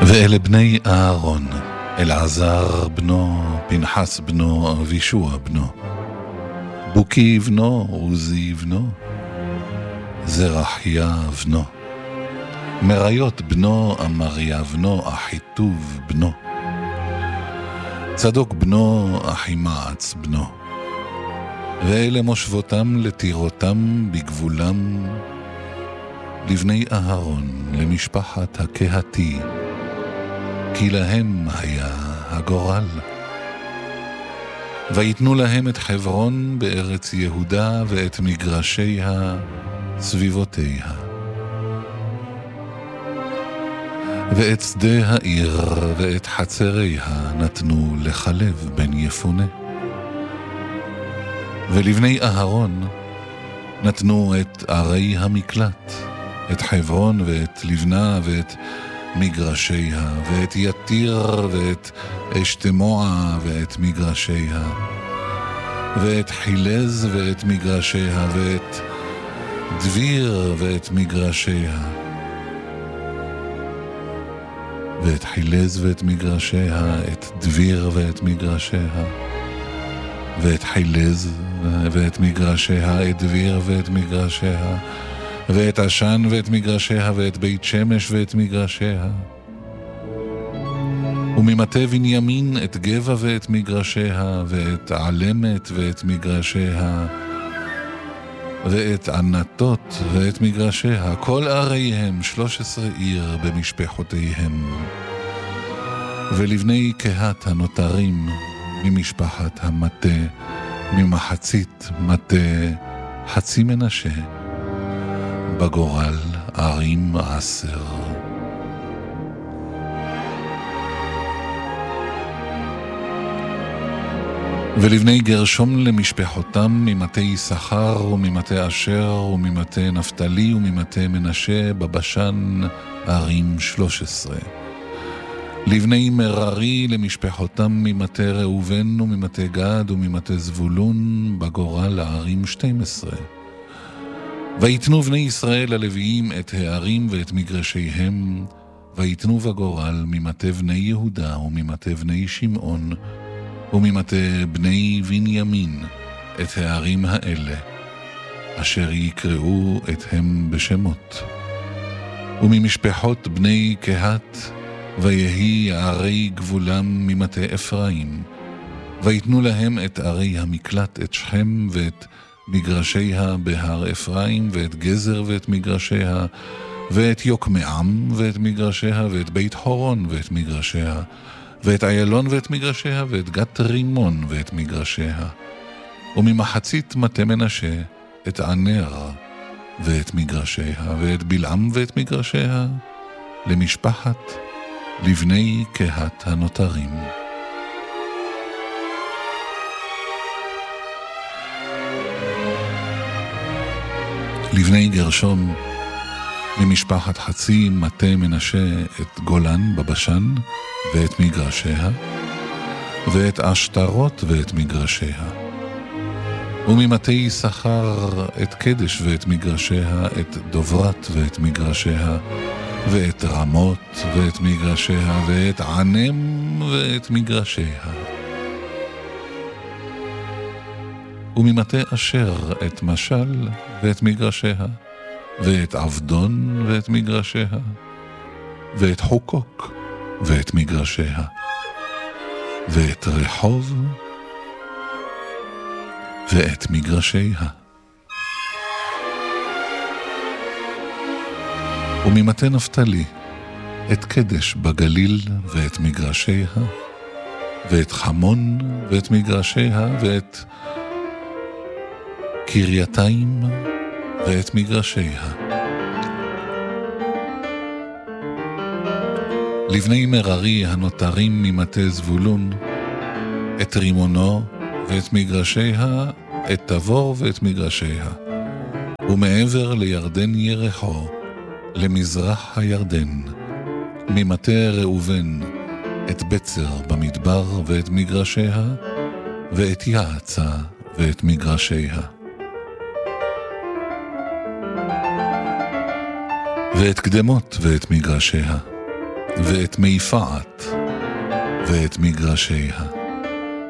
ואלה בני אהרון, אלעזר בנו, פנחס בנו, אבישוע בנו, בוקי בנו, עוזי בנו, זרחיה בנו, מריות בנו, אמריה בנו, אחיטוב בנו, צדוק בנו, אחימעץ בנו. ואלה מושבותם לתירותם בגבולם, לבני אהרון, למשפחת הקהתי, כי להם היה הגורל. ויתנו להם את חברון בארץ יהודה ואת מגרשיה סביבותיה. ואת שדה העיר ואת חצריה נתנו לחלב בן יפונה. ולבני אהרון נתנו את ערי המקלט, את חברון ואת לבנה ואת מגרשיה, ואת יתיר ואת אשתמוע ואת מגרשיה, ואת חילז ואת מגרשיה, ואת דביר ואת מגרשיה, ואת חילז ואת מגרשיה, את דביר ואת מגרשיה, ואת חילז ואת מגרשיה, את דביר ואת מגרשיה, ואת עשן ואת מגרשיה, ואת בית שמש ואת מגרשיה. וממטה בנימין את גבע ואת מגרשיה, ואת עלמת ואת מגרשיה, ואת ענתות ואת מגרשיה, כל עריהם 13 עיר במשפחותיהם. ולבני קהת הנותרים ממשפחת המטה, ממחצית מטה חצי מנשה, בגורל ערים 10. ולבני גרשום למשפחותם ממטה יששכר וממטה אשר וממטה נפתלי וממטה מנשה בבשן ערים 13. לבני מררי למשפחותם ממטה ראובן וממטה גד וממטה זבולון בגורל הערים 12. ויתנו בני ישראל הלוויים את הערים ואת מגרשיהם, ויתנו בגורל ממטה בני יהודה וממטה בני שמעון וממטה בני בנימין את הערים האלה, אשר יקראו אתהם בשמות. וממשפחות בני קהת ויהי ערי גבולם ממטה אפרים, ויתנו להם את ערי המקלט, את שכם ואת מגרשיה בהר אפרים, ואת גזר ואת מגרשיה, ואת יוקמעם ואת מגרשיה, ואת בית חורון ואת מגרשיה, ואת איילון ואת מגרשיה, ואת גת רימון ואת מגרשיה. וממחצית מטה מנשה את ענר ואת מגרשיה, ואת בלעם ואת מגרשיה, למשפחת לבני קהת הנותרים. לבני גרשום ממשפחת חצי מטה מנשה את גולן בבשן ואת מגרשיה, ואת אשתרות ואת מגרשיה. וממטה יששכר את קדש ואת מגרשיה, את דוברת ואת מגרשיה, ואת רמות ואת מגרשיה, ואת ענם ואת מגרשיה. וממטה אשר את משל ואת מגרשיה, ואת עבדון ואת מגרשיה, ואת חוקוק ואת מגרשיה, ואת רחוב ואת מגרשיה. וממטה נפתלי את קדש בגליל ואת מגרשיה, ואת חמון ואת מגרשיה, ואת קרייתיים ואת מגרשיה. לבני מררי הנותרים ממטה זבולון את רימונו ואת מגרשיה, את תבור ואת מגרשיה, ומעבר לירדן ירחו למזרח הירדן, ממטה ראובן את בצר במדבר ואת מגרשיה, ואת יעצה ואת מגרשיה. ואת קדמות ואת מגרשיה, ואת מיפעת ואת מגרשיה.